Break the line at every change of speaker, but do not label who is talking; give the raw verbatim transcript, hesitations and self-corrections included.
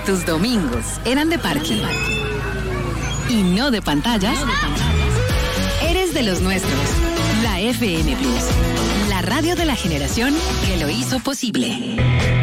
tus domingos eran de parque y no de pantallas, eres de los nuestros. La F M Plus, la radio de la generación que lo hizo posible.